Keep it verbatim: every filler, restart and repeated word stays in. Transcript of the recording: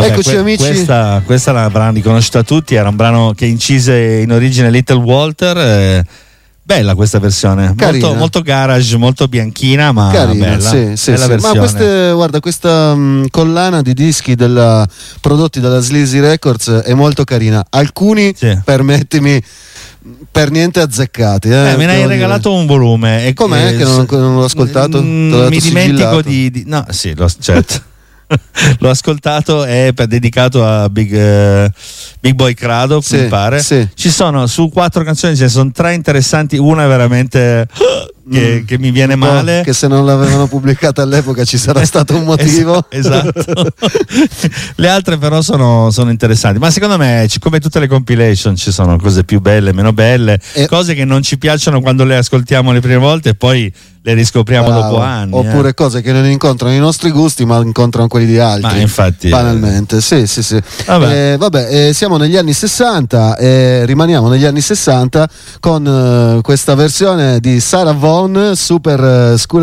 Eccoci, Beh, que- amici. Questa, questa l'avranno riconosciuta tutti. Era un brano che incise in origine Little Walter. Eh, bella questa versione, molto, molto garage, molto bianchina, ma carina, bella. sì, sì, bella sì. versione. Ma queste, guarda, questa mh, collana di dischi della, prodotti dalla Sleazy Records è molto carina. Alcuni, Sì. permettimi, per niente azzeccati. Eh, Eh, me ne hai regalato un volume. E, com'è eh, che non, non l'ho ascoltato? Mm, Te l'ho dato mi dimentico sigillato. di, di. No, sì, l'ho, certo. L'ho ascoltato, è per, dedicato a Big, uh, Big Boy Crado, Sì, mi pare. sì. Ci sono su quattro canzoni, ce ne sono tre interessanti. Una è veramente che, Mm, che mi viene un po' male. che se non l'avevano pubblicata all'epoca ci sarà stato un motivo. Esatto. Le altre però sono, sono interessanti, ma secondo me c- come tutte le compilation ci sono cose più belle, meno belle, E- cose che non ci piacciono quando le ascoltiamo le prime volte e poi le riscopriamo Bravo. dopo anni. Oppure eh. cose che non incontrano i nostri gusti ma incontrano quelli di altri. Ma infatti, banalmente, sì, sì, sì. Vabbè. Eh, vabbè, eh, siamo negli anni sessanta e rimaniamo negli anni sessanta con eh, questa versione di Sarah Vaughan, Super eh, School